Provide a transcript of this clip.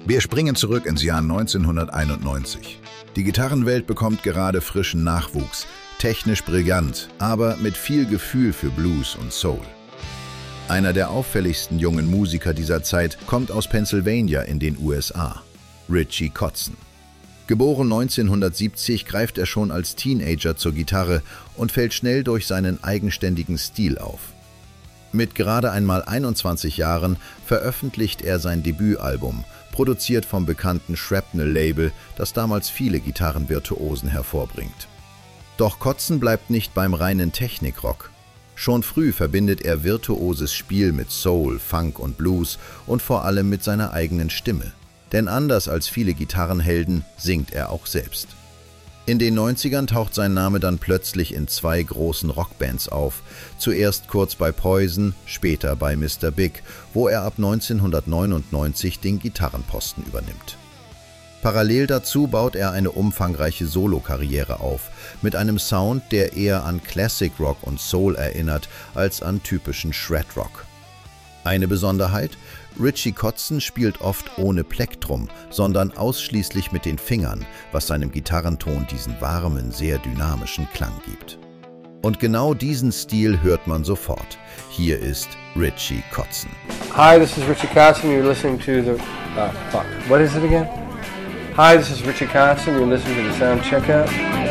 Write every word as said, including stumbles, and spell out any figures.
Wir springen zurück ins Jahr neunzehnhunderteinundneunzig. Die Gitarrenwelt bekommt gerade frischen Nachwuchs, technisch brillant, aber mit viel Gefühl für Blues und Soul. Einer der auffälligsten jungen Musiker dieser Zeit kommt aus Pennsylvania in den U S A, Richie Kotzen. Geboren neunzehnhundertsiebzig, greift er schon als Teenager zur Gitarre und fällt schnell durch seinen eigenständigen Stil auf. Mit gerade einmal einundzwanzig Jahren veröffentlicht er sein Debütalbum, produziert vom bekannten Shrapnel-Label, das damals viele Gitarrenvirtuosen hervorbringt. Doch Kotzen bleibt nicht beim reinen Technikrock. Schon früh verbindet er virtuoses Spiel mit Soul, Funk und Blues und vor allem mit seiner eigenen Stimme. Denn anders als viele Gitarrenhelden singt er auch selbst. In den neunzigern taucht sein Name dann plötzlich in zwei großen Rockbands auf. Zuerst kurz bei Poison, später bei Mister Big, wo er ab neunzehnhundertneunundneunzig den Gitarrenposten übernimmt. Parallel dazu baut er eine umfangreiche Solokarriere auf, mit einem Sound, der eher an Classic Rock und Soul erinnert, als an typischen Shred-Rock. Eine Besonderheit: Richie Kotzen spielt oft ohne Plektrum, sondern ausschließlich mit den Fingern, was seinem Gitarrenton diesen warmen, sehr dynamischen Klang gibt. Und genau diesen Stil hört man sofort. Hier ist Richie Kotzen. Hi, this is Richie Kotzen. You're listening to the... Oh, fuck. What is it again? Hi, this is Richie Kotzen. You're listening to the Sound Checkout.